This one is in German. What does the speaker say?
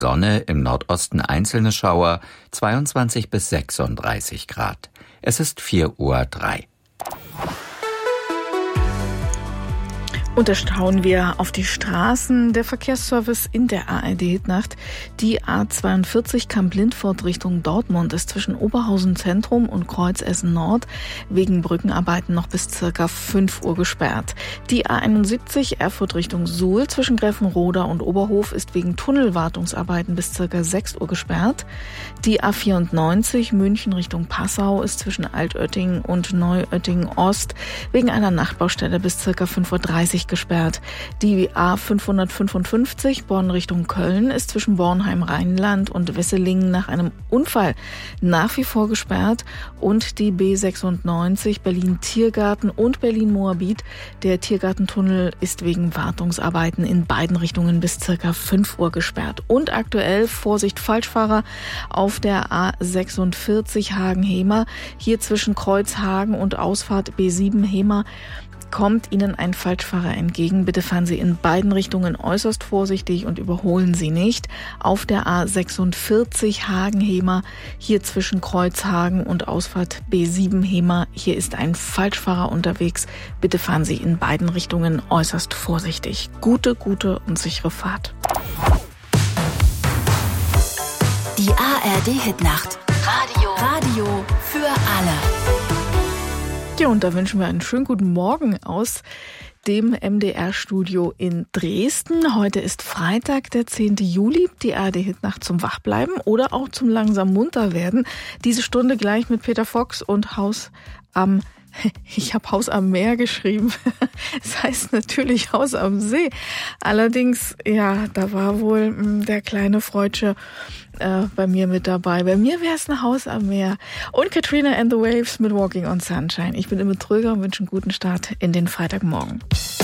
Sonne, im Nordosten einzelne Schauer, 22 bis 36 Grad. Es ist 4:03 Uhr. Und da schauen wir auf die Straßen. Der Verkehrsservice in der ARD-Hitnacht. Die A42 Kamp-Lindfort Richtung Dortmund ist zwischen Oberhausen Zentrum und Kreuz Essen Nord wegen Brückenarbeiten noch bis ca. 5 Uhr gesperrt. Die A71 Erfurt Richtung Suhl zwischen Greffenroda und Oberhof ist wegen Tunnelwartungsarbeiten bis ca. 6 Uhr gesperrt. Die A94 München Richtung Passau ist zwischen Altötting und Neuötting Ost wegen einer Nachtbaustelle bis ca. 5:30 Uhr gesperrt. Die A555 Bonn Richtung Köln ist zwischen Bornheim-Rheinland und Wesselingen nach einem Unfall nach wie vor gesperrt. Und die B96 Berlin-Tiergarten und Berlin-Moabit. Der Tiergartentunnel ist wegen Wartungsarbeiten in beiden Richtungen bis ca. 5 Uhr gesperrt. Und aktuell Vorsicht Falschfahrer auf der A46 Hagen-Hemer. Hier zwischen Kreuzhagen und Ausfahrt B7 Hemer kommt Ihnen ein Falschfahrer entgegen. Bitte fahren Sie in beiden Richtungen äußerst vorsichtig und überholen Sie nicht. Auf der A46 Hagen-Hemer, hier zwischen Kreuzhagen und Ausfahrt B7 Hemer, hier ist ein Falschfahrer unterwegs. Bitte fahren Sie in beiden Richtungen äußerst vorsichtig. Gute und sichere Fahrt. Die ARD-Hitnacht. Radio für alle. Ja, und da wünschen wir einen schönen guten Morgen aus dem MDR-Studio in Dresden. Heute ist Freitag, der 10. Juli, die ARD-Hitnacht zum Wachbleiben oder auch zum langsam munter werden. Diese Stunde gleich mit Peter Fox und Haus am Meer geschrieben. Es heißt natürlich Haus am See. Allerdings, ja, da war wohl der kleine Freudsche bei mir mit dabei. Bei mir wäre es ein Haus am Meer. Und Katrina and the Waves mit Walking on Sunshine. Ich bin Imme Tröger und wünsche einen guten Start in den Freitagmorgen.